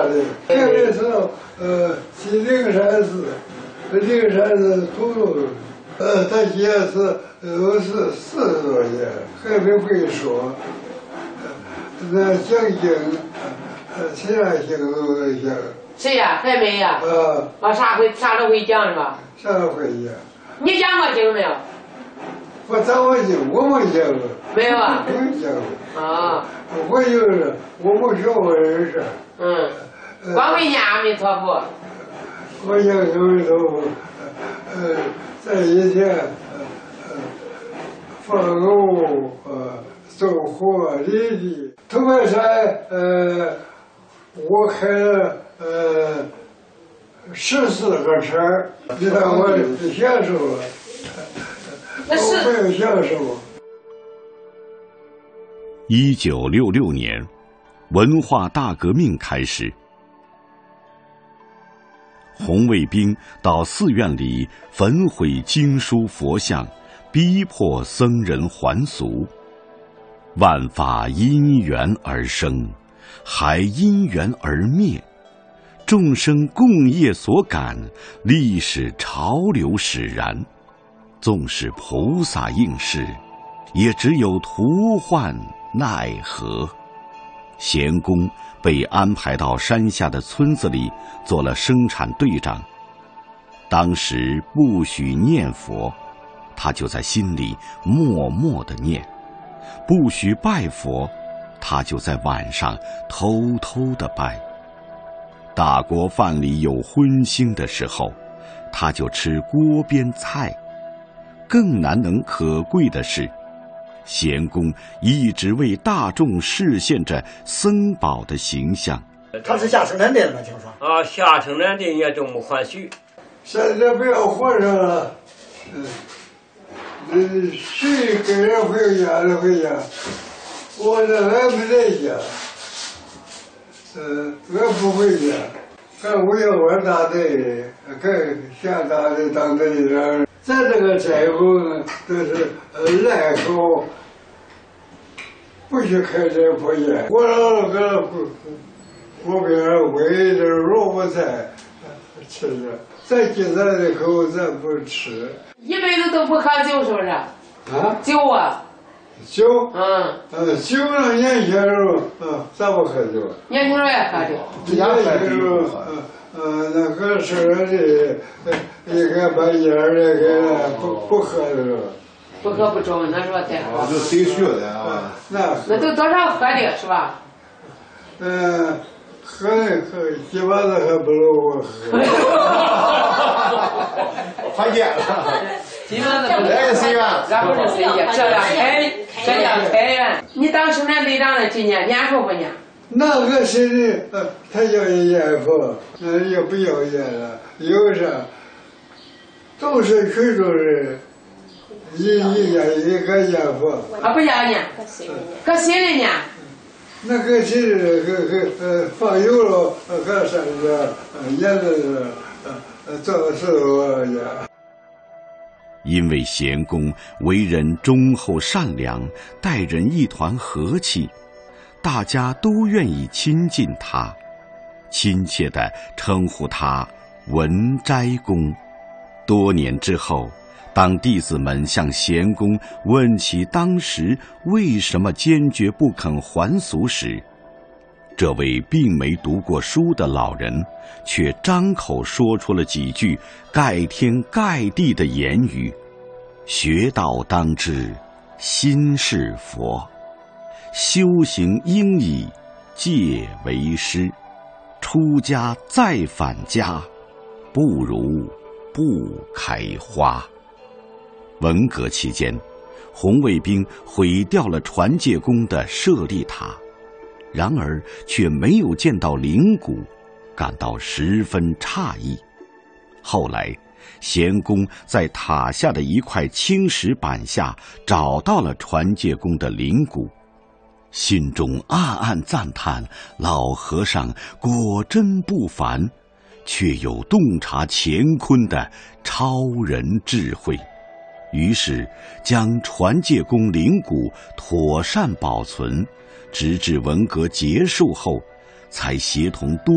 的，这个是西灵山寺，灵山寺土路，他爷是40多年，还没会说，那讲经，其他经都能讲。 谁呀？还没呀？啥都会讲是吧？ 啥都会讲。 你讲过经没有？ 我讲过经，我没讲过。 没有啊？ 没讲过。 啊。 我就是我没学过这事。 光会念阿弥陀佛。 我讲阿弥陀佛，在以前，放牛，走火犁地，头半山，我开了14个车，你看我享受了，我没有享受。 1966年，文化大革命开始。红卫兵到寺院里焚毁经书佛像，逼迫僧人还俗。万法因缘而生，还因缘而灭。众生共业所感，历史潮流使然。纵使菩萨应是，也只有徒患奈何。贤公被安排到山下的村子里做了生产队长。当时不许念佛，他就在心里默默地念；不许拜佛，他就在晚上偷偷地拜。大锅饭里有荤腥的时候，他就吃锅边菜。更难能可贵的是，贤公一直为大众示现着僧宝的形象。 他是下生产队的吗？听说下生产队也这么还许。 现在不要活着了，谁跟人回家就回家，我这还没在家，我不回家，干我要玩大队，干下大队当队长。咱这个斋后呢，都是赖口，不许开这破烟。我老搁锅边煨点萝卜菜吃着，咱今咱的口咱不吃。 一辈子都不喝酒是不是？酒啊。 酒。酒呢，年轻时候，咱不喝酒。 年轻时候也喝酒。 年轻时候，那个事儿的，应该把烟儿给不喝的了。 不喝不中，那时候再喝。 就谁学的啊？ 那都多少喝的是吧？ 喝鸡巴子还不如我喝。 还见了。 鸡巴子不如。 来个谁呀？ 然后是谁呀？这叫开元。你当生产队长的今年念佛不念？ 那个谁的，他要念佛，也不要念了，有啥？都是群众人，一个念佛。 不要念，搁心里念。 那个谁个放油了，搁上边念的做事呀。 因为贤公为人忠厚善良，待人一团和气，大家都愿意亲近他，亲切地称呼他文斋公。多年之后，当弟子们向贤公问起当时为什么坚决不肯还俗时，这位并没读过书的老人却张口说出了几句盖天盖地的言语：学道当知心是佛，修行应以戒为师，出家再返家，不如不开花。文革期间，红卫兵毁掉了传戒宫的舍利塔，然而却没有见到灵骨，感到十分诧异。后来贤公在塔下的一块青石板下找到了传戒宫的灵骨，心中暗暗赞叹老和尚果真不凡，却有洞察乾坤的超人智慧。于是将传戒宫灵骨妥善保存，直至文革结束后，才协同多